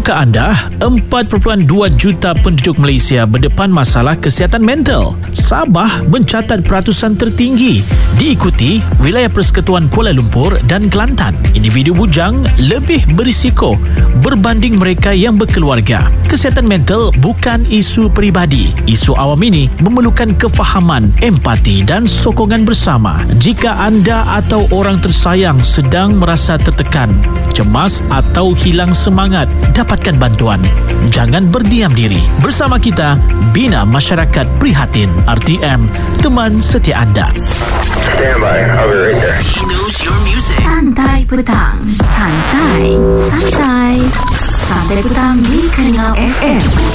Tahukah anda, 4.2 juta penduduk Malaysia berdepan masalah kesihatan mental. Sabah mencatat peratusan tertinggi, diikuti wilayah Persekutuan Kuala Lumpur dan Kelantan. Individu bujang lebih berisiko berbanding mereka yang berkeluarga. Kesihatan mental bukan isu peribadi. Isu awam ini memerlukan kefahaman, empati dan sokongan bersama. Jika anda atau orang tersayang sedang merasa tertekan, cemas atau hilang semangat, dapatkan bantuan. Jangan berdiam diri. Bersama kita, bina masyarakat prihatin. RTM, teman setia anda. Stand by. I'll be right there. He knows your music. Santai petang. Santai. Santai. Santai petang di Keningau FM.